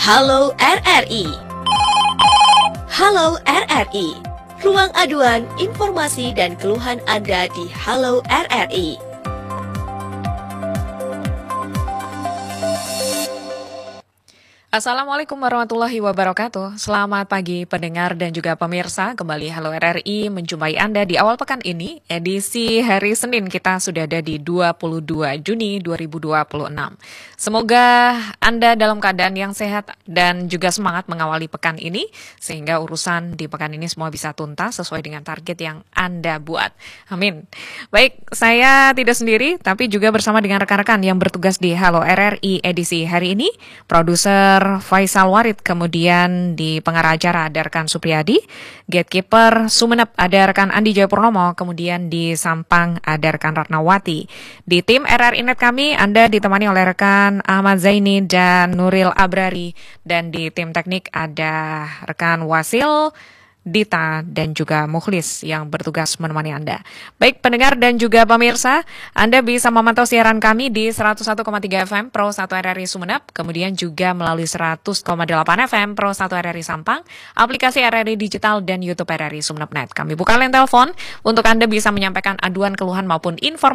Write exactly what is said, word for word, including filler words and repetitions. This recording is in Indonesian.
Halo R R I. Halo R R I. Ruang aduan, informasi dan keluhan Anda di Halo R R I. Assalamualaikum warahmatullahi wabarakatuh. Selamat pagi pendengar dan juga pemirsa. Kembali Halo R R I menjumpai Anda di awal pekan ini. Edisi hari Senin, kita sudah ada di dua puluh dua Juni dua ribu dua puluh enam. Semoga Anda dalam keadaan yang sehat dan juga semangat mengawali pekan ini, sehingga urusan di pekan ini semua bisa tuntas sesuai dengan target yang Anda buat. Amin. Baik, saya tidak sendiri, tapi juga bersama dengan rekan-rekan yang bertugas di Halo R R I edisi hari ini. Produser Faisal Warid, kemudian di pengarah acara ada rekan Supriyadi, gatekeeper Sumeneb ada rekan Andi Jayapurnomo, kemudian di Sampang ada rekan Ratnawati. Di tim R R I Net kami, Anda ditemani oleh rekan Ahmad Zaini dan Nuril Abrari, dan di tim teknik ada rekan Wasil, Dita, dan juga Mukhlis yang bertugas menemani Anda. Baik pendengar dan juga pemirsa, Anda bisa memantau siaran kami di seratus satu koma tiga F M Pro satu R R I Sumeneb, kemudian juga melalui seratus koma delapan F M Pro satu R R I Sampang, aplikasi R R I Digital, dan YouTube R R I Sumeneb Net. Kami buka line telepon untuk Anda bisa menyampaikan aduan, keluhan maupun informasi